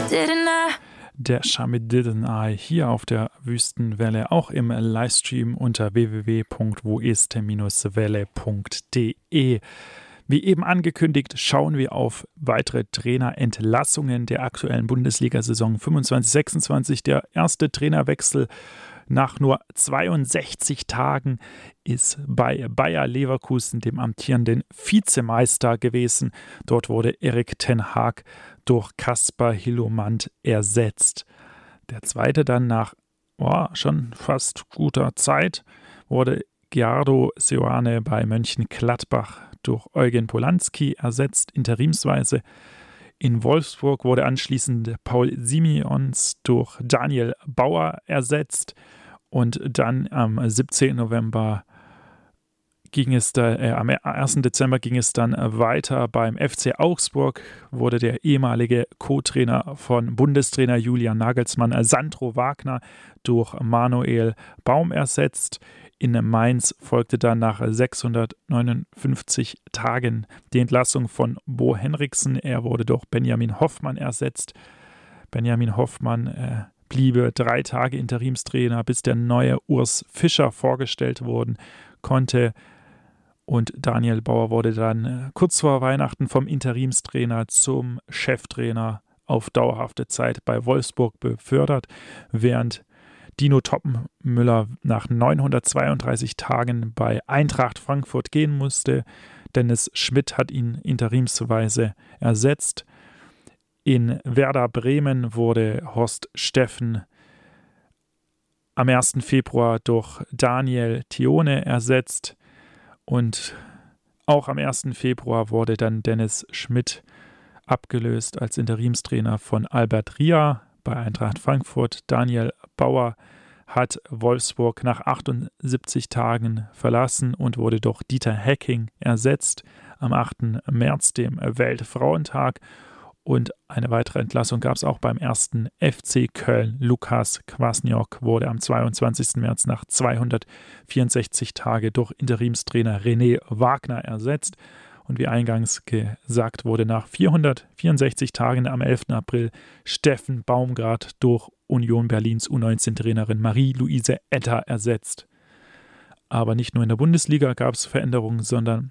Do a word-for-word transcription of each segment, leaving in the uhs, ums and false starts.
Didn't I? Der Shamit Didn't I hier auf der Wüstenwelle, auch im Livestream unter w w w punkt wo ist welle punkt de. Wie eben angekündigt, schauen wir auf weitere Trainerentlassungen der aktuellen Bundesliga-Saison fünfundzwanzig sechsundzwanzig. Der erste Trainerwechsel nach nur zweiundsechzig Tagen ist bei Bayer Leverkusen, dem amtierenden Vizemeister, gewesen. Dort wurde Erik ten Hag durch Kasper Hillomand ersetzt. Der zweite dann nach oh, schon fast guter Zeit wurde Gerardo Seoane bei Mönchengladbach durch Eugen Polanski ersetzt, interimsweise. In Wolfsburg wurde anschließend Paul Simeons durch Daniel Bauer ersetzt und dann am siebzehnten November ging es da, äh, am ersten Dezember ging es dann weiter beim F C Augsburg, wurde der ehemalige Co-Trainer von Bundestrainer Julian Nagelsmann, Sandro Wagner, durch Manuel Baum ersetzt. In Mainz folgte dann nach sechshundertneunundfünfzig Tagen die Entlassung von Bo Henriksen. Er wurde durch Benjamin Hoffmann ersetzt. Benjamin Hoffmann äh, bliebe drei Tage Interimstrainer, bis der neue Urs Fischer vorgestellt worden konnte. Und Daniel Bauer wurde dann äh, kurz vor Weihnachten vom Interimstrainer zum Cheftrainer auf dauerhafte Zeit bei Wolfsburg befördert, während Dino Toppenmüller nach neunhundertzweiunddreißig Tagen bei Eintracht Frankfurt gehen musste. Dennis Schmidt hat ihn interimsweise ersetzt. In Werder Bremen wurde Horst Steffen am ersten Februar durch Daniel Thione ersetzt. Und auch am ersten Februar wurde dann Dennis Schmidt abgelöst als Interimstrainer von Albert Ria bei Eintracht Frankfurt. Daniel Bauer hat Wolfsburg nach achtundsiebzig Tagen verlassen und wurde durch Dieter Hecking ersetzt am achten März, dem Weltfrauentag. Und eine weitere Entlassung gab es auch beim ersten F C Köln. Lukas Kwasniok wurde am zweiundzwanzigsten März nach zweihundertvierundsechzig Tagen durch Interimstrainer René Wagner ersetzt. Und wie eingangs gesagt, wurde nach vierhundertvierundsechzig Tagen am elften April Steffen Baumgart durch Union Berlins U neunzehn-Trainerin Marie-Louise Etter ersetzt. Aber nicht nur in der Bundesliga gab es Veränderungen, sondern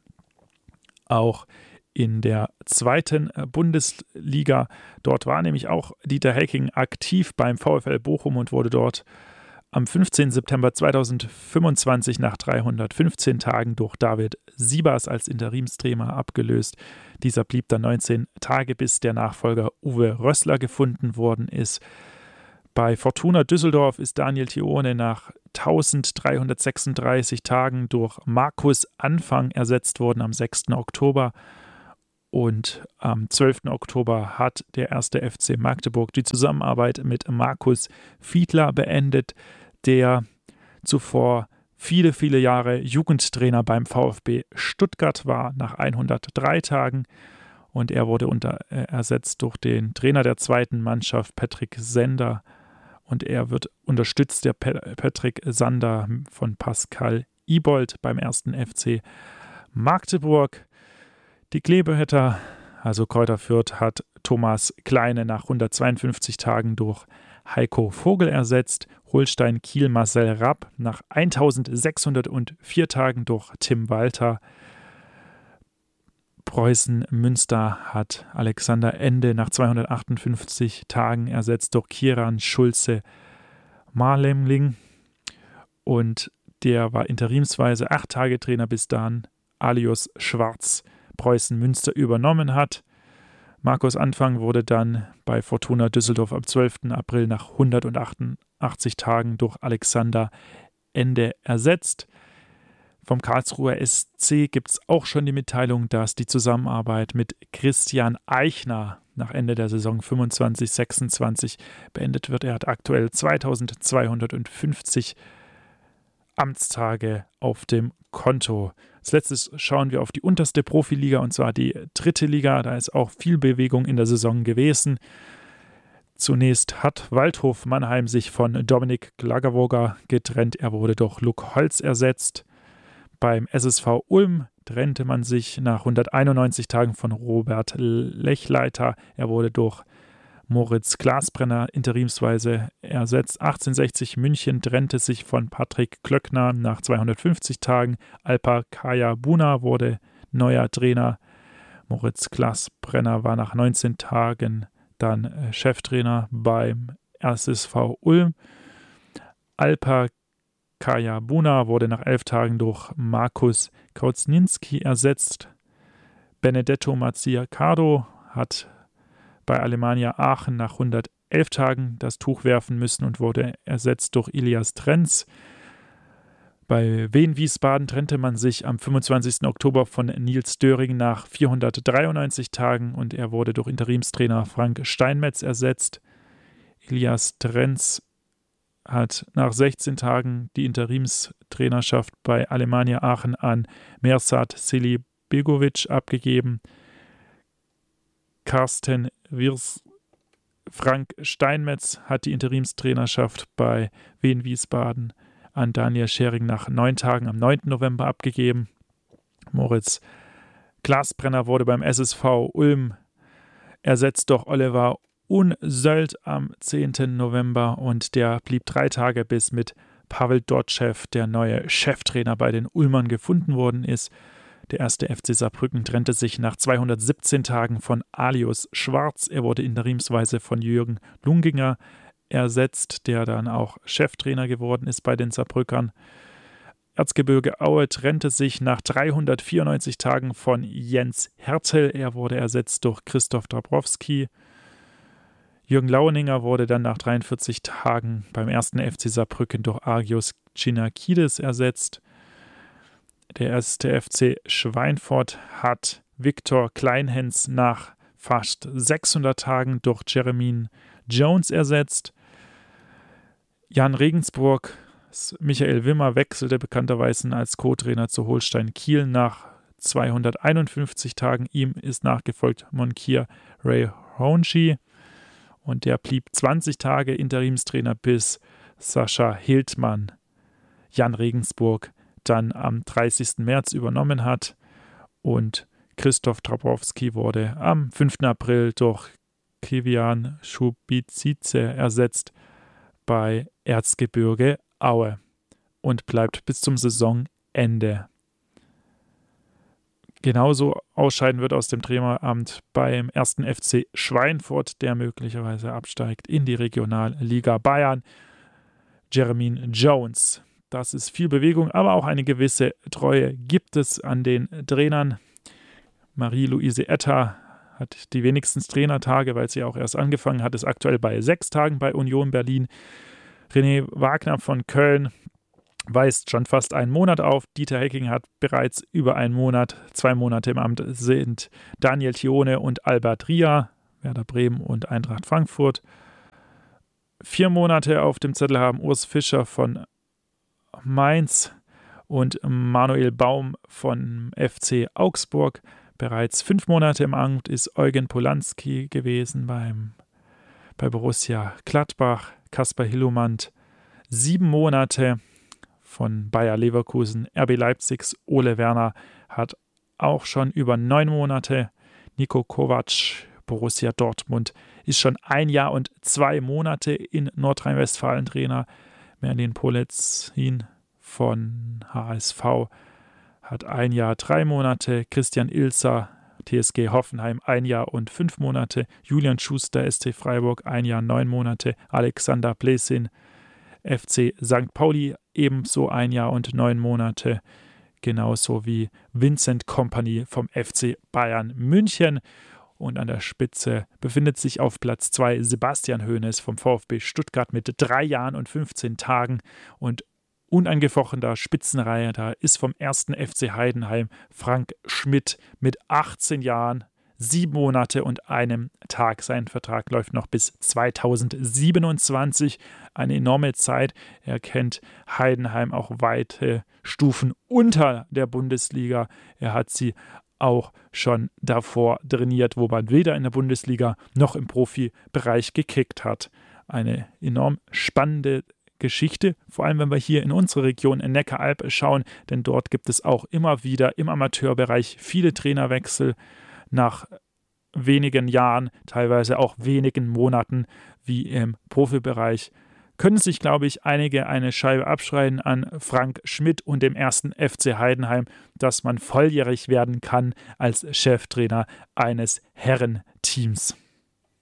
auch in der zweiten Bundesliga. Dort war nämlich auch Dieter Hecking aktiv beim VfL Bochum und wurde dort am fünfzehnten September zweitausendfünfundzwanzig nach dreihundertfünfzehn Tagen durch David Siebers als Interimstrainer abgelöst. Dieser blieb dann neunzehn Tage, bis der Nachfolger Uwe Rössler gefunden worden ist. Bei Fortuna Düsseldorf ist Daniel Thione nach dreizehnhundertsechsunddreißig Tagen durch Markus Anfang ersetzt worden am sechsten Oktober. Und am zwölften Oktober hat der erste F C Magdeburg die Zusammenarbeit mit Markus Fiedler beendet, der zuvor viele, viele Jahre Jugendtrainer beim VfB Stuttgart war, nach hundertdrei Tagen. Und er wurde unter, äh, ersetzt durch den Trainer der zweiten Mannschaft, Patrick Sender. Und er wird unterstützt, der Patrick Sander, von Pascal Ibold beim ersten F C Magdeburg. Die Kleebehütter, also Kräuter Fürth, hat Thomas Kleine nach hundertzweiundfünfzig Tagen durch Heiko Vogel ersetzt. Holstein Kiel Marcel Rapp nach eintausendsechshundertvier Tagen durch Tim Walter. Preußen Münster hat Alexander Ende nach zweihundertachtundfünfzig Tagen ersetzt durch Kieran Schulze Marlemling. Und der war interimsweise acht Tage Trainer, bis dann Alius Schwarz Preußen Münster übernommen hat. Markus Anfang wurde dann bei Fortuna Düsseldorf am zwölften April nach hundertachtundachtzig Tagen durch Alexander Ende ersetzt. Vom Karlsruher S C gibt es auch schon die Mitteilung, dass die Zusammenarbeit mit Christian Eichner nach Ende der Saison fünfundzwanzig sechsundzwanzig beendet wird. Er hat aktuell zweitausendzweihundertfünfzig Amtstage auf dem Konto. Als letztes schauen wir auf die unterste Profiliga, und zwar die dritte Liga. Da ist auch viel Bewegung in der Saison gewesen. Zunächst hat Waldhof Mannheim sich von Dominik Glagerwoger getrennt. Er wurde durch Luke Holz ersetzt. Beim S S V Ulm trennte man sich nach hunderteinundneunzig Tagen von Robert Lechleiter. Er wurde durch Moritz Glasbrenner interimsweise ersetzt. achtzehnhundertsechzig München trennte sich von Patrick Klöckner nach zweihundertfünfzig Tagen. Alpa Kaya-Buna wurde neuer Trainer. Moritz Glasbrenner war nach neunzehn Tagen dann äh, Cheftrainer beim S S V Ulm. Alpa Kaya-Buna wurde nach elf Tagen durch Markus Kauzninski ersetzt. Benedetto Mazziaccardo hat bei Alemannia Aachen nach hundertelf Tagen das Tuch werfen müssen und wurde ersetzt durch Ilias Trenz. Bei Wien Wiesbaden trennte man sich am fünfundzwanzigsten Oktober von Nils Döring nach vierhundertdreiundneunzig Tagen und er wurde durch Interimstrainer Frank Steinmetz ersetzt. Ilias Trenz hat nach sechzehn Tagen die Interimstrainerschaft bei Alemannia Aachen an Mersat Selibegovic abgegeben. Carsten Wirs, Frank Steinmetz hat die Interimstrainerschaft bei Wien Wiesbaden an Daniel Schering nach neun Tagen am neunten November abgegeben. Moritz Glasbrenner wurde beim S S V Ulm ersetzt durch Oliver Unsöld am zehnten November und der blieb drei Tage, bis mit Pavel Dotschew der neue Cheftrainer bei den Ulmern gefunden worden ist. Der erste F C Saarbrücken trennte sich nach zweihundertsiebzehn Tagen von Alius Schwarz. Er wurde interimsweise von Jürgen Lunginger ersetzt, der dann auch Cheftrainer geworden ist bei den Saarbrückern. Erzgebirge Aue trennte sich nach dreihundertvierundneunzig Tagen von Jens Hertel. Er wurde ersetzt durch Christoph Dabrowski. Jürgen Laueninger wurde dann nach dreiundvierzig Tagen beim ersten F C Saarbrücken durch Agios Ginakidis ersetzt. Der erste F C Schweinfurt hat Viktor Kleinhens nach fast sechshundert Tagen durch Jeremy Jones ersetzt. Jan Regensburg, Michael Wimmer wechselte bekannterweise als Co-Trainer zu Holstein Kiel nach zweihunderteinundfünfzig Tagen. Ihm ist nachgefolgt Monkir Ray Honji und der blieb zwanzig Tage Interimstrainer, bis Sascha Hildmann Jan Regensburg dann am dreißigsten März übernommen hat und Christoph Dabrowski wurde am fünften April durch Kivian Schubizice ersetzt bei Erzgebirge Aue und bleibt bis zum Saisonende. Genauso ausscheiden wird aus dem Traineramt beim ersten F C Schweinfurt, der möglicherweise absteigt in die Regionalliga Bayern, Jeremy Jones. Das ist viel Bewegung, aber auch eine gewisse Treue gibt es an den Trainern. Marie-Louise Etta hat die wenigsten Trainertage, weil sie auch erst angefangen hat, ist aktuell bei sechs Tagen bei Union Berlin. René Wagner von Köln weist schon fast einen Monat auf. Dieter Hecking hat bereits über einen Monat, zwei Monate im Amt sind Daniel Thione und Albert Ria, Werder Bremen und Eintracht Frankfurt. Vier Monate auf dem Zettel haben Urs Fischer von Mainz und Manuel Baum von F C Augsburg. Bereits fünf Monate im Amt ist Eugen Polanski gewesen beim, bei Borussia Gladbach. Kaspar Hillomant sieben Monate von Bayer Leverkusen. R B Leipzigs Ole Werner hat auch schon über neun Monate. Niko Kovac, Borussia Dortmund, ist schon ein Jahr und zwei Monate in Nordrhein-Westfalen Trainer. Merlin Poletzin von H S V hat ein Jahr, drei Monate. Christian Ilzer, T S G Hoffenheim, ein Jahr und fünf Monate. Julian Schuster, S C Freiburg, ein Jahr, neun Monate. Alexander Blesin, F C Sankt Pauli, ebenso ein Jahr und neun Monate. Genauso wie Vincent Kompany vom F C Bayern München. Und an der Spitze befindet sich auf Platz zwei Sebastian Hoeneß vom VfB Stuttgart mit drei Jahren und fünfzehn Tagen. Und unangefochtener Spitzenreihe, da ist vom ersten F C Heidenheim Frank Schmidt mit achtzehn Jahren, sieben Monate und einem Tag. Sein Vertrag läuft noch bis zweitausendsiebenundzwanzig. Eine enorme Zeit. Er kennt Heidenheim auch weite Stufen unter der Bundesliga. Er hat sie auch schon davor trainiert, wo man weder in der Bundesliga noch im Profibereich gekickt hat. Eine enorm spannende Geschichte, vor allem wenn wir hier in unsere Region in Neckaralb schauen, denn dort gibt es auch immer wieder im Amateurbereich viele Trainerwechsel. Nach wenigen Jahren, teilweise auch wenigen Monaten wie im Profibereich, können sich, glaube ich, einige eine Scheibe abschneiden an Frank Schmidt und dem ersten F C Heidenheim, dass man volljährig werden kann als Cheftrainer eines Herrenteams.